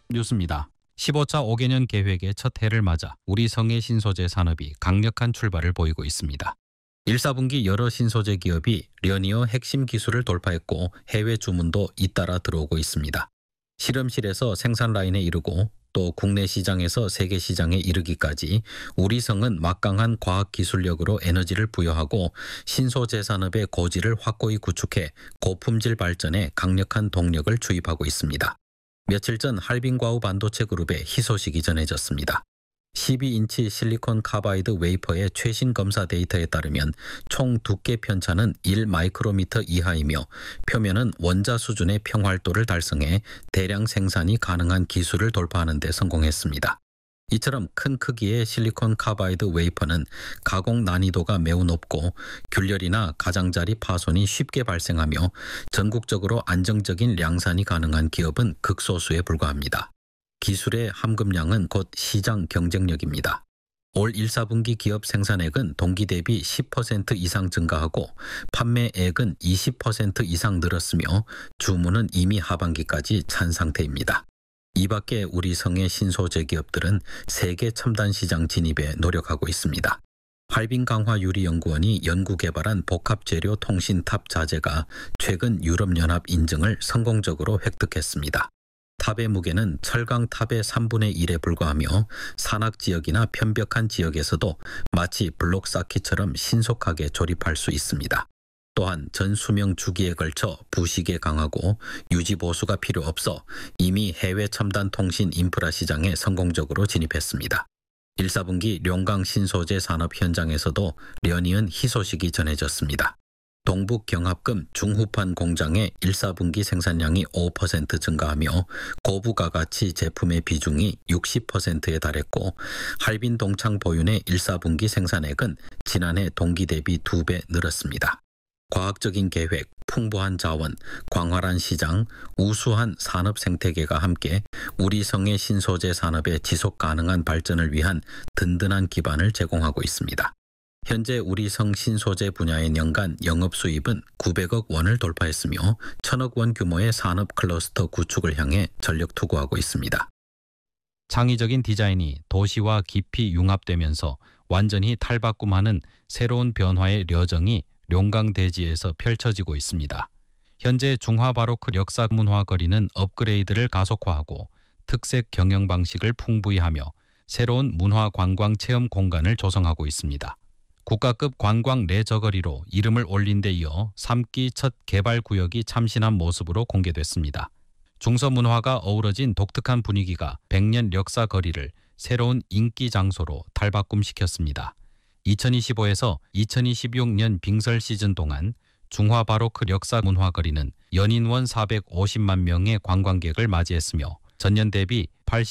뉴스입니다. 15차 5개년 계획의 첫 해를 맞아 우리 성의 신소재 산업이 강력한 출발을 보이고 있습니다. 1, 4분기 여러 신소재 기업이 려니어 핵심 기술을 돌파했고 해외 주문도 잇따라 들어오고 있습니다. 실험실에서 생산 라인에 이르고 또 국내 시장에서 세계 시장에 이르기까지 우리 성은 막강한 과학 기술력으로 에너지를 부여하고 신소재 산업의 고지를 확고히 구축해 고품질 발전에 강력한 동력을 주입하고 있습니다. 며칠 전 할빈과우 반도체 그룹의 희소식이 전해졌습니다. 12인치 실리콘 카바이드 웨이퍼의 최신 검사 데이터에 따르면 총 두께 편차는 1마이크로미터 이하이며 표면은 원자 수준의 평활도를 달성해 대량 생산이 가능한 기술을 돌파하는 데 성공했습니다. 이처럼 큰 크기의 실리콘 카바이드 웨이퍼는 가공 난이도가 매우 높고 균열이나 가장자리 파손이 쉽게 발생하며 전국적으로 안정적인量산이 가능한 기업은 극소수에 불과합니다. 기술의 함금량은 곧 시장 경쟁력입니다. 올 1, 4분기 기업 생산액은 동기 대비 10% 이상 증가하고 판매액은 20% 이상 늘었으며 주문은 이미 하반기까지 찬 상태입니다. 이 밖에 우리 성의 신소재 기업들은 세계 첨단 시장 진입에 노력하고 있습니다. 할빈강화유리연구원이 연구개발한 복합재료 통신탑 자재가 최근 유럽연합 인증을 성공적으로 획득했습니다. 탑의 무게는 철강탑의 3분의 1에 불과하며 산악지역이나 편벽한 지역에서도 마치 블록 쌓기처럼 신속하게 조립할 수 있습니다. 또한 전 수명 주기에 걸쳐 부식에 강하고 유지 보수가 필요 없어 이미 해외 첨단 통신 인프라 시장에 성공적으로 진입했습니다. 1, 4분기 룡강 신소재 산업 현장에서도 려니은 희소식이 전해졌습니다. 동북 경합금 중후판 공장의 1, 4분기 생산량이 5% 증가하며 고부가가치 제품의 비중이 60%에 달했고 할빈 동창 보윤의 1, 4분기 생산액은 지난해 동기 대비 2배 늘었습니다. 과학적인 계획, 풍부한 자원, 광활한 시장, 우수한 산업 생태계가 함께 우리 성의 신소재 산업의 지속 가능한 발전을 위한 든든한 기반을 제공하고 있습니다. 현재 우리 성 신소재 분야의 연간 영업수입은 900억 원을 돌파했으며 1000억 원 규모의 산업 클러스터 구축을 향해 전력 투구하고 있습니다. 창의적인 디자인이 도시와 깊이 융합되면서 완전히 탈바꿈하는 새로운 변화의 여정이 룡강대지에서 펼쳐지고 있습니다. 현재 중화바로크 역사문화 거리는 업그레이드를 가속화하고 특색 경영 방식을 풍부히 하며 새로운 문화관광 체험 공간을 조성하고 있습니다. 국가급 관광 레저거리로 이름을 올린 데 이어 3기 첫 개발구역이 참신한 모습으로 공개됐습니다. 중서문화가 어우러진 독특한 분위기가 100년 역사 거리를 새로운 인기 장소로 탈바꿈시켰습니다. 2025에서 2026년 빙설 시즌 동안 중화바로크 역사문화거리는 연인원 450만 명의 관광객을 맞이했으며 전년 대비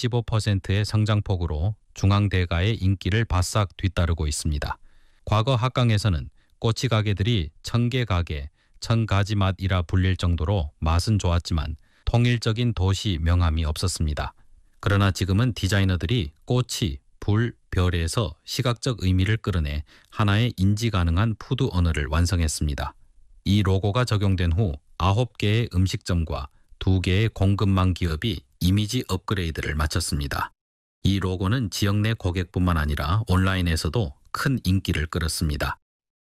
85%의 성장폭으로 중앙대가의 인기를 바싹 뒤따르고 있습니다. 과거 합강에서는 꼬치 가게들이 청개 가게, 청가지 맛이라 불릴 정도로 맛은 좋았지만 통일적인 도시 명함이 없었습니다. 그러나 지금은 디자이너들이 꼬치, 불, 별에서 시각적 의미를 끌어내 하나의 인지 가능한 푸드 언어를 완성했습니다. 이 로고가 적용된 후 9개의 음식점과 2개의 공급망 기업이 이미지 업그레이드를 마쳤습니다. 이 로고는 지역 내 고객뿐만 아니라 온라인에서도 큰 인기를 끌었습니다.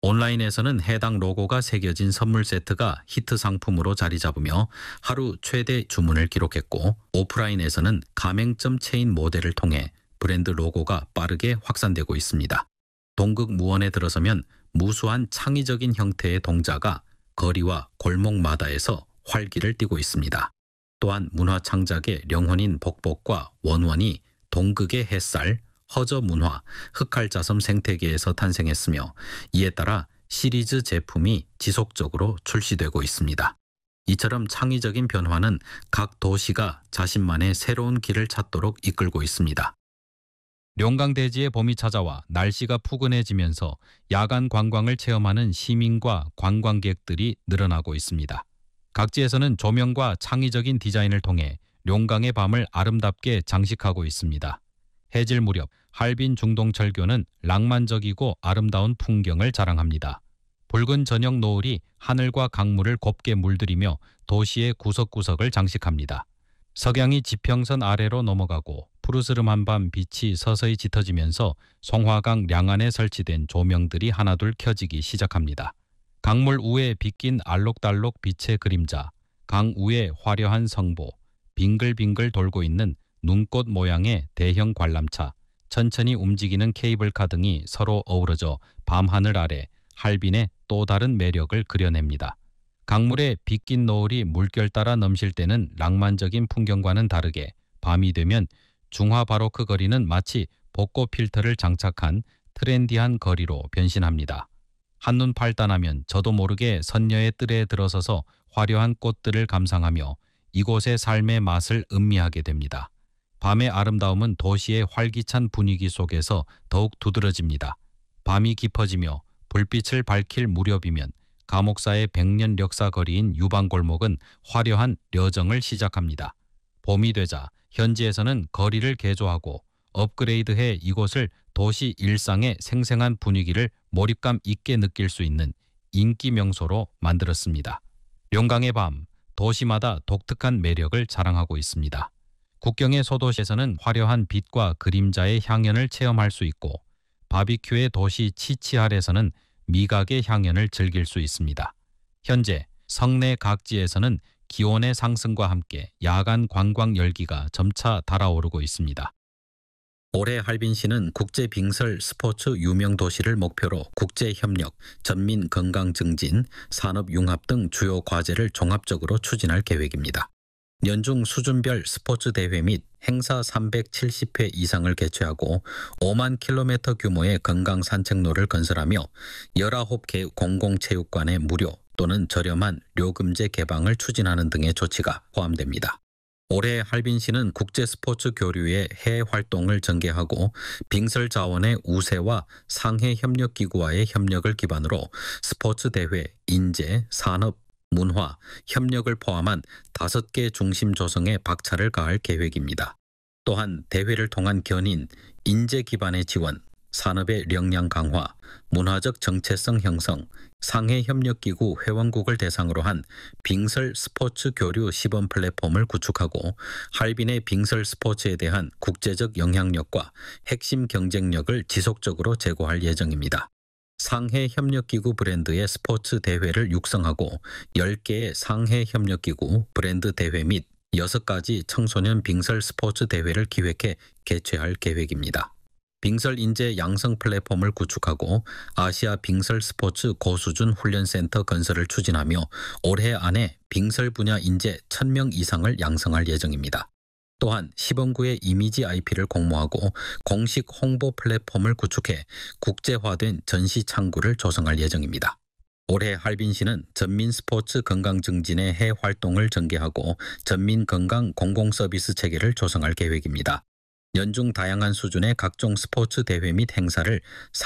온라인에서는 해당 로고가 새겨진 선물 세트가 히트 상품으로 자리 잡으며 하루 최대 주문을 기록했고 오프라인에서는 가맹점 체인 모델을 통해 브랜드 로고가 빠르게 확산되고 있습니다. 동극무원에 들어서면 무수한 창의적인 형태의 동자가 거리와 골목마다에서 활기를 띠고 있습니다. 또한 문화창작의 영혼인 복복과 원원이 동극의 햇살, 허저문화, 흑할자섬 생태계에서 탄생했으며 이에 따라 시리즈 제품이 지속적으로 출시되고 있습니다. 이처럼 창의적인 변화는 각 도시가 자신만의 새로운 길을 찾도록 이끌고 있습니다. 룡강대지의 봄이 찾아와 날씨가 푸근해지면서 야간 관광을 체험하는 시민과 관광객들이 늘어나고 있습니다. 각지에서는 조명과 창의적인 디자인을 통해 룡강의 밤을 아름답게 장식하고 있습니다. 해질 무렵 할빈 중동철교는 낭만적이고 아름다운 풍경을 자랑합니다. 붉은 저녁 노을이 하늘과 강물을 곱게 물들이며 도시의 구석구석을 장식합니다. 석양이 지평선 아래로 넘어가고 푸르스름한 밤 빛이 서서히 짙어지면서 송화강 량안에 설치된 조명들이 하나둘 켜지기 시작합니다. 강물 우에 빗긴 알록달록 빛의 그림자, 강 우에 화려한 성보, 빙글빙글 돌고 있는 눈꽃 모양의 대형 관람차, 천천히 움직이는 케이블카 등이 서로 어우러져 밤하늘 아래 할빈의 또 다른 매력을 그려냅니다. 강물에 빗긴 노을이 물결 따라 넘실 때는 낭만적인 풍경과는 다르게 밤이 되면 중화 바로크 거리는 마치 벚꽃 필터를 장착한 트렌디한 거리로 변신합니다. 한눈 팔단하면 저도 모르게 선녀의 뜰에 들어서서 화려한 꽃들을 감상하며 이곳의 삶의 맛을 음미하게 됩니다. 밤의 아름다움은 도시의 활기찬 분위기 속에서 더욱 두드러집니다. 밤이 깊어지며 불빛을 밝힐 무렵이면 감옥사의 백년 역사 거리인 유방골목은 화려한 여정을 시작합니다. 봄이 되자 현지에서는 거리를 개조하고 업그레이드해 이곳을 도시 일상의 생생한 분위기를 몰입감 있게 느낄 수 있는 인기 명소로 만들었습니다. 용강의 밤, 도시마다 독특한 매력을 자랑하고 있습니다. 국경의 소도시에서는 화려한 빛과 그림자의 향연을 체험할 수 있고 바비큐의 도시 치치할에서는 미각의 향연을 즐길 수 있습니다. 현재 성내 각지에서는 기온의 상승과 함께 야간 관광 열기가 점차 달아오르고 있습니다. 올해 할빈시는 국제 빙설 스포츠 유명 도시를 목표로 국제 협력, 전민 건강 증진, 산업 융합 등 주요 과제를 종합적으로 추진할 계획입니다. 연중 수준별 스포츠 대회 및 행사 370회 이상을 개최하고 5만 킬로미터 규모의 건강 산책로를 건설하며 19개 공공체육관의 무료 또는 저렴한 료금제 개방을 추진하는 등의 조치가 포함됩니다. 올해 할빈시는 국제 스포츠 교류의 해외 활동을 전개하고 빙설 자원의 우세와 상해 협력기구와의 협력을 기반으로 스포츠 대회, 인재, 산업, 문화, 협력을 포함한 5개 중심 조성에 박차를 가할 계획입니다. 또한 대회를 통한 견인, 인재 기반의 지원, 산업의 역량 강화, 문화적 정체성 형성, 상해협력기구 회원국을 대상으로 한 빙설 스포츠 교류 시범 플랫폼을 구축하고 할빈의 빙설 스포츠에 대한 국제적 영향력과 핵심 경쟁력을 지속적으로 제고할 예정입니다. 상해협력기구 브랜드의 스포츠 대회를 육성하고 10개의 상해협력기구 브랜드 대회 및 6가지 청소년 빙설 스포츠 대회를 기획해 개최할 계획입니다. 빙설 인재 양성 플랫폼을 구축하고 아시아 빙설 스포츠 고수준 훈련센터 건설을 추진하며 올해 안에 빙설 분야 인재 1,000명 이상을 양성할 예정입니다. 또한 시범구의 이미지 IP를 공모하고 공식 홍보 플랫폼을 구축해 국제화된 전시 창구를 조성할 예정입니다. 올해 할빈시는 전민 스포츠 건강 증진의 해 활동을 전개하고 전민 건강 공공서비스 체계를 조성할 계획입니다. 연중 다양한 수준의 각종 스포츠 대회 및 행사를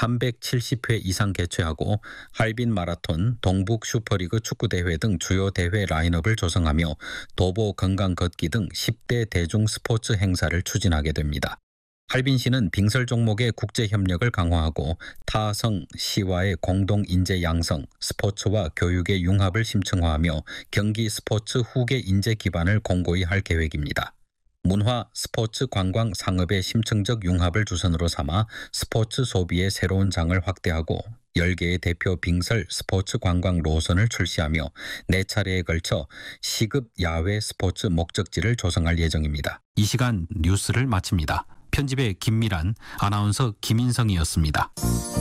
370회 이상 개최하고 할빈 마라톤, 동북 슈퍼리그 축구대회 등 주요 대회 라인업을 조성하며 도보 건강 걷기 등 10대 대중 스포츠 행사를 추진하게 됩니다. 할빈시는 빙설 종목의 국제 협력을 강화하고 타성 시와의 공동 인재 양성, 스포츠와 교육의 융합을 심층화하며 경기 스포츠 후계 인재 기반을 공고히 할 계획입니다. 문화, 스포츠, 관광, 상업의 심층적 융합을 주선으로 삼아 스포츠 소비의 새로운 장을 확대하고 10개의 대표 빙설 스포츠 관광 노선을 출시하며 4차례에 걸쳐 시급 야외 스포츠 목적지를 조성할 예정입니다. 이 시간 뉴스를 마칩니다. 편집의 김미란, 아나운서 김인성이었습니다.